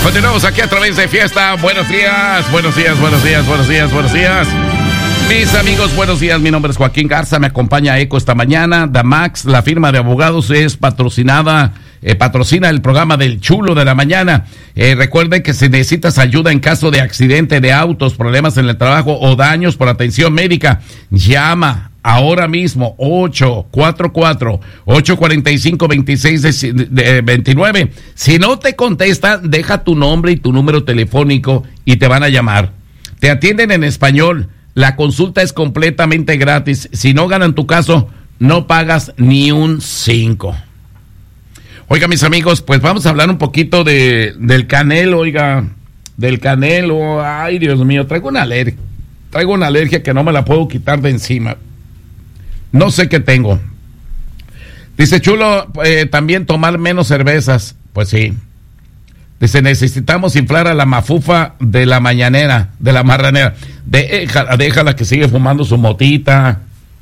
Continuamos aquí a través de Fiesta. Buenos días, buenos días, buenos días, buenos días, buenos días. Mis amigos, buenos días. Mi nombre es Joaquín Garza. Me acompaña Eco esta mañana. Damax, la firma de abogados, es patrocina el programa del Chulo de la Mañana. Recuerden que si necesitas ayuda en caso de accidente de autos, problemas en el trabajo o daños por atención médica, llama ahora mismo 844-845-2629. Si no te contestan, deja tu nombre y tu número telefónico y te van a llamar. Te atienden en español. La consulta es completamente gratis. Si no ganan tu caso, no pagas ni un 5. Oiga, mis amigos, pues vamos a hablar un poquito del Canelo, oiga, del Canelo. Ay, Dios mío, traigo una alergia que no me la puedo quitar de encima. No sé qué tengo. Dice Chulo, también tomar menos cervezas. Pues sí. Dice, necesitamos inflar a la mafufa de la mañanera, de la marranera. Déjala que sigue fumando su motita.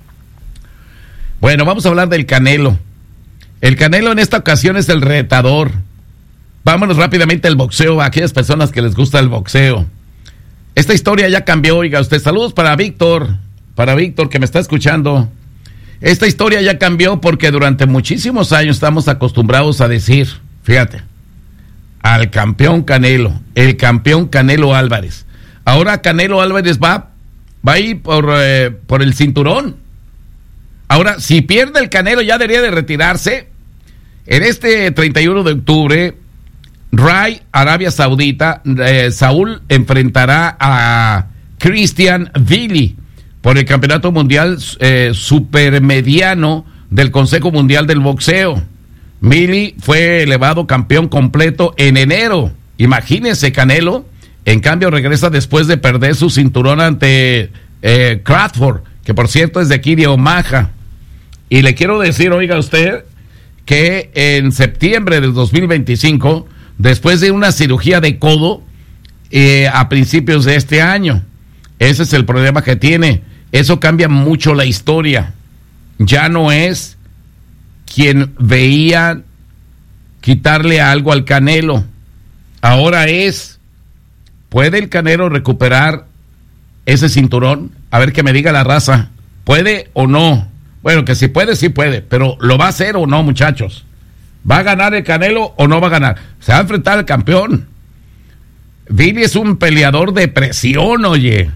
Bueno, vamos a hablar del Canelo. El Canelo en esta ocasión es el retador. Vámonos rápidamente al boxeo, a aquellas personas que les gusta el boxeo. Esta historia ya cambió, oiga usted. Saludos para Víctor que me está escuchando. Esta historia ya cambió porque durante muchísimos años estamos acostumbrados a decir, fíjate, al campeón Canelo, el campeón Canelo Álvarez. Ahora Canelo Álvarez va a ir por el cinturón. Ahora, si pierde el Canelo, ya debería de retirarse. En este 31 de octubre, Arabia Saudita, Saúl enfrentará a Christian Vili por el campeonato mundial supermediano del Consejo Mundial del Boxeo. Vili fue elevado campeón completo en enero. Imagínense, Canelo, en cambio regresa después de perder su cinturón ante Crawford, que por cierto es de aquí de Omaha. Y le quiero decir, oiga usted, que en septiembre del 2025, después de una cirugía de codo, a principios de este año, ese es el problema que tiene. Eso cambia mucho la historia. Ya no es quien veía quitarle algo al Canelo. Ahora es, ¿puede el Canelo recuperar ese cinturón? A ver que me diga la raza, ¿puede o no? Bueno, que si puede, sí puede, pero ¿lo va a hacer o no, muchachos? ¿Va a ganar el Canelo o no va a ganar? Se va a enfrentar al campeón. Vili es un peleador de presión, oye.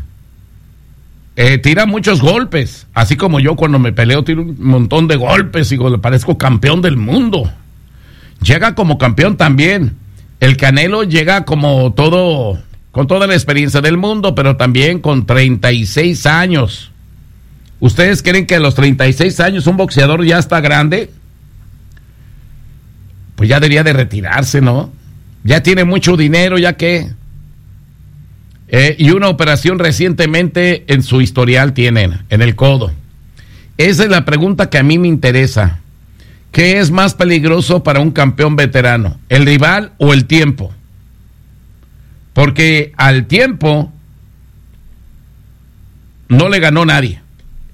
Tira muchos golpes, así como yo cuando me peleo tiro un montón de golpes y le parezco campeón del mundo. Llega como campeón también. El Canelo llega como todo, con toda la experiencia del mundo, pero también con 36 años. ¿Ustedes creen que a los 36 años un boxeador ya está grande? Pues ya debería de retirarse, ¿no? Ya tiene mucho dinero, ya que... y una operación recientemente en su historial tienen, en el codo. Esa es la pregunta que a mí me interesa. ¿Qué es más peligroso para un campeón veterano? ¿El rival o el tiempo? Porque al tiempo no le ganó nadie.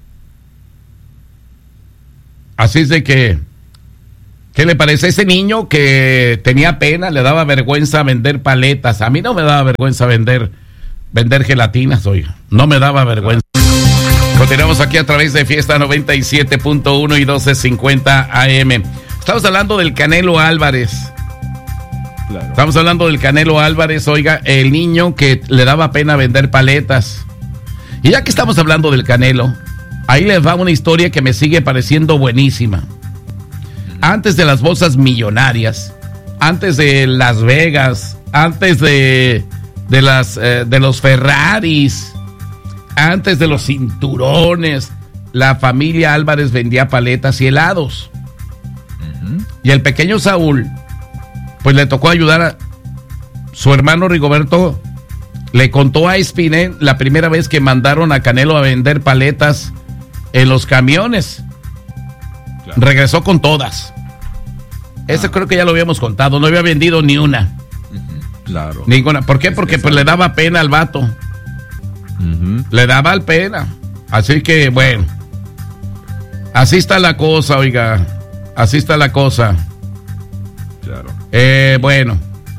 Así es de que, ¿qué le parece? Ese niño que tenía pena, le daba vergüenza vender paletas. A mí no me daba vergüenza vender gelatinas, oiga. No me daba vergüenza. Continuamos aquí a través de Fiesta 97.1 y 1250 AM. Estamos hablando del Canelo Álvarez. Claro. Estamos hablando del Canelo Álvarez, oiga, el niño que le daba pena vender paletas. Y ya que estamos hablando del Canelo, ahí les va una historia que me sigue pareciendo buenísima. Antes de las bolsas millonarias, antes de Las Vegas, antes de los Ferraris, antes de los cinturones, la familia Álvarez vendía paletas y helados. Y el pequeño Saúl, pues le tocó ayudar a su hermano Rigoberto. Le contó a Espinel la primera vez que mandaron a Canelo a vender paletas en los camiones. Claro. Regresó con todas. Eso creo que ya lo habíamos contado. No había vendido ni una. Claro. Ninguna. ¿Por qué? Porque pues le daba pena al vato. Le daba pena. Así que, bueno. Así está la cosa, oiga. Así está la cosa. Claro. Bueno.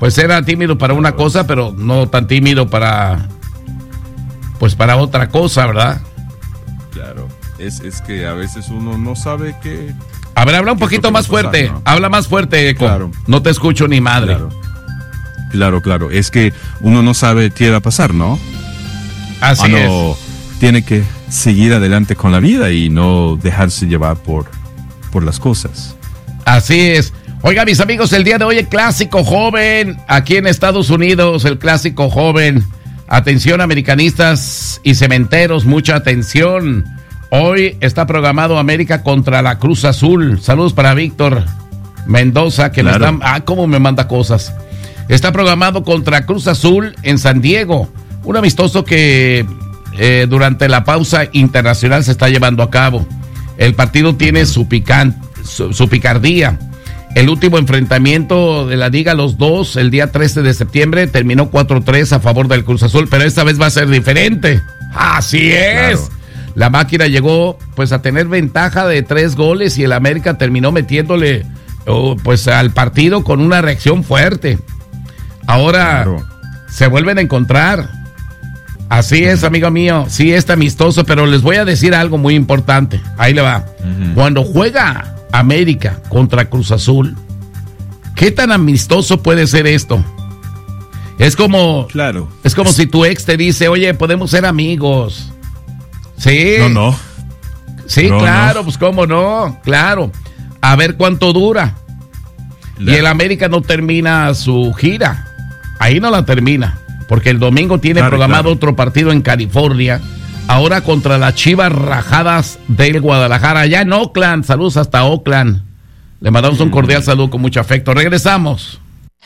Pues era tímido para una cosa, pero no tan tímido para otra cosa, ¿verdad? Claro, es que a veces uno no sabe qué... A ver, habla un poquito más fuerte, ¿no? Habla más fuerte, Eco. Claro. No te escucho ni madre. Claro, es que uno no sabe qué va a pasar, ¿no? Así es. Tiene que seguir adelante con la vida y no dejarse llevar por las cosas. Así es. Oiga, mis amigos, el día de hoy el clásico joven, aquí en Estados Unidos, el clásico joven. Atención, americanistas y cementeros, mucha atención. Hoy está programado América contra la Cruz Azul. Saludos para Víctor Mendoza, que claro. Me está... cómo me manda cosas. Está programado contra Cruz Azul en San Diego. Un amistoso que durante la pausa internacional se está llevando a cabo. El partido tiene su picardía. El último enfrentamiento de la liga, los dos, el día 13 de septiembre, terminó 4-3 a favor del Cruz Azul, pero esta vez va a ser diferente. Así es. Claro. La máquina llegó pues a tener ventaja de 3 goles y el América terminó metiéndole pues al partido con una reacción fuerte. Ahora se vuelven a encontrar. Así es, amigo mío. Sí, está amistoso, pero les voy a decir algo muy importante. Ahí le va. Cuando juega América contra Cruz Azul, ¿qué tan amistoso puede ser esto? Es como si tu ex te dice, oye, podemos ser amigos. Sí. No. Sí, no, claro, no. Pues cómo no, claro. A ver cuánto dura. Y el América no termina su gira. Ahí no la termina. Porque el domingo tiene programado otro partido en California. Ahora contra las Chivas Rajadas del Guadalajara, allá en Oakland. Saludos hasta Oakland. Le mandamos un cordial saludo con mucho afecto. Regresamos.